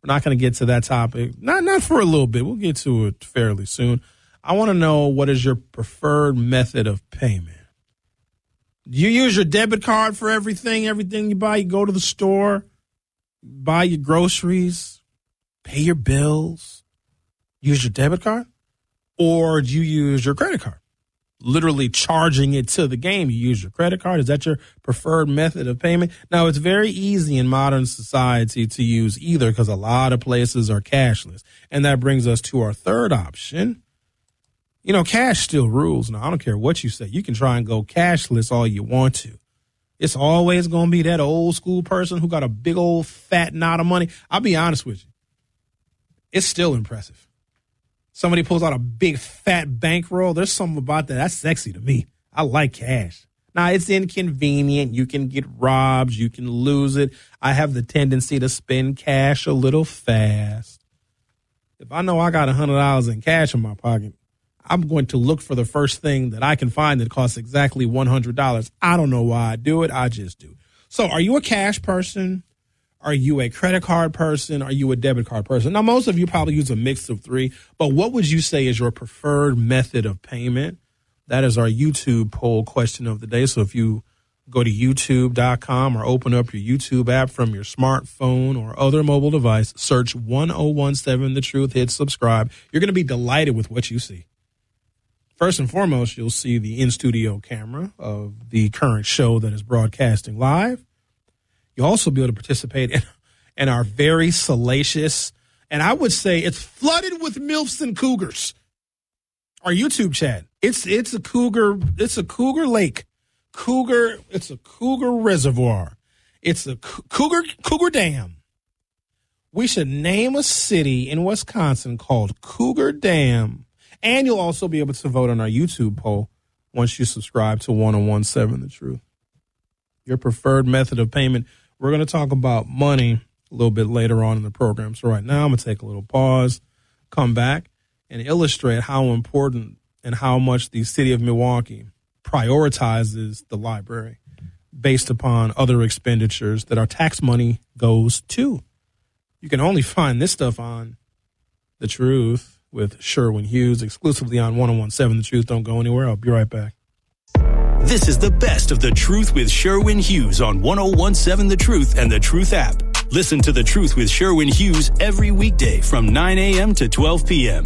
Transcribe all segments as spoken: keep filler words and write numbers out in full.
We're not going to get to that topic. Not not for a little bit. We'll get to it fairly soon. I want to know, what is your preferred method of payment? Do you use your debit card for everything? Everything you buy, you go to the store, buy your groceries, pay your bills, use your debit card? Or do you use your credit card? Literally charging it to the game. You use your credit card. Is that your preferred method of payment? Now, it's very easy in modern society to use either because a lot of places are cashless. And that brings us to our third option. You know, cash still rules. Now, I don't care what you say. You can try and go cashless all you want to. It's always going to be that old school person who got a big old fat knot of money. I'll be honest with you. It's still impressive. Somebody pulls out a big fat bankroll. There's something about that. That's sexy to me. I like cash. Now, it's inconvenient. You can get robbed. You can lose it. I have the tendency to spend cash a little fast. If I know I got one hundred dollars in cash in my pocket, I'm going to look for the first thing that I can find that costs exactly one hundred dollars. I don't know why I do it. I just do. So are you a cash person? Are you a credit card person? Are you a debit card person? Now, most of you probably use a mix of three, but what would you say is your preferred method of payment? That is our YouTube poll question of the day. So if you go to youtube dot com or open up your YouTube app from your smartphone or other mobile device, search one oh one seven The Truth, hit subscribe. You're going to be delighted with what you see. First and foremost, you'll see the in-studio camera of the current show that is broadcasting live. You'll also be able to participate in, in our very salacious, and I would say it's flooded with MILFs and cougars, our YouTube chat. It's it's a cougar, it's a cougar lake. Cougar, it's a cougar reservoir. It's a cougar cougar dam. We should name a city in Wisconsin called Cougar Dam. And you'll also be able to vote on our YouTube poll once you subscribe to one oh one seven The Truth. Your preferred method of payment. We're going to talk about money a little bit later on in the program. So right now I'm going to take a little pause, come back, and illustrate how important and how much the city of Milwaukee prioritizes the library based upon other expenditures that our tax money goes to. You can only find this stuff on The Truth with Sherwin Hughes, exclusively on one oh one seven The Truth. Don't go anywhere. I'll be right back. This is the best of The Truth with Sherwin Hughes on one oh one seven The Truth and The Truth app. Listen to The Truth with Sherwin Hughes every weekday from nine a.m. to twelve p.m.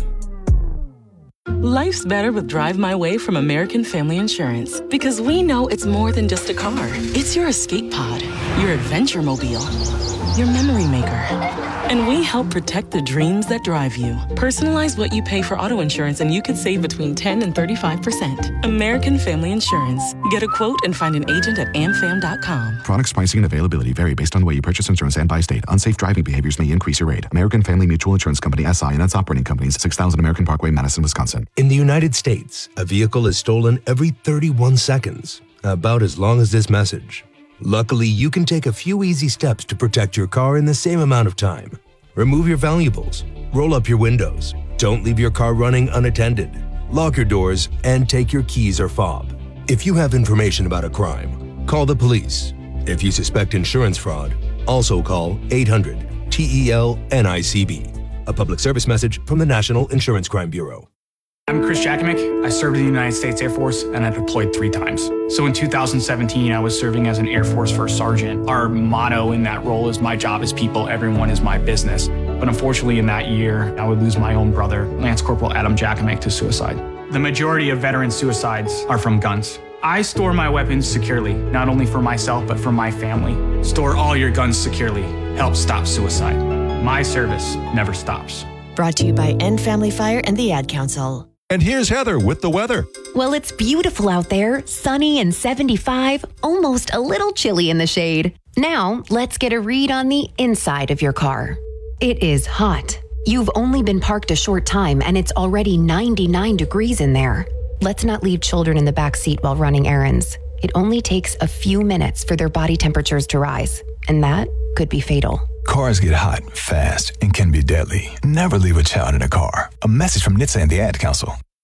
Life's better with Drive My Way from American Family Insurance, because we know it's more than just a car. It's your escape pod, your adventure mobile, your memory maker. And we help protect the dreams that drive you. Personalize what you pay for auto insurance and you could save between ten and thirty-five percent. American Family Insurance. Get a quote and find an agent at am fam dot com. Products, pricing, and availability vary based on the way you purchase insurance and by state. Unsafe driving behaviors may increase your rate. American Family Mutual Insurance Company, S I and its operating companies, six thousand American Parkway, Madison, Wisconsin. In the United States, a vehicle is stolen every thirty-one seconds. About as long as this message. Luckily, you can take a few easy steps to protect your car in the same amount of time. Remove your valuables, roll up your windows, don't leave your car running unattended, lock your doors, and take your keys or fob. If you have information about a crime, call the police. If you suspect insurance fraud, also call eight hundred T E L N I C B. A public service message from the National Insurance Crime Bureau. I'm Chris Jakomick. I served in the United States Air Force and I deployed three times. So in two thousand seventeen, I was serving as an Air Force First Sergeant. Our motto in that role is my job is people, everyone is my business. But unfortunately in that year, I would lose my own brother, Lance Corporal Adam Jakomick, to suicide. The majority of veteran suicides are from guns. I store my weapons securely, not only for myself, but for my family. Store all your guns securely. Help stop suicide. My service never stops. Brought to you by End Family Fire and the Ad Council. And here's Heather with the weather. Well, it's beautiful out there, sunny and seventy-five, almost a little chilly in the shade. Now, let's get a read on the inside of your car. It is hot. You've only been parked a short time and it's already ninety-nine degrees in there. Let's not leave children in the back seat while running errands. It only takes a few minutes for their body temperatures to rise, and that could be fatal. Cars get hot, fast, and can be deadly. Never leave a child in a car. A message from N H T S A and the Ad Council.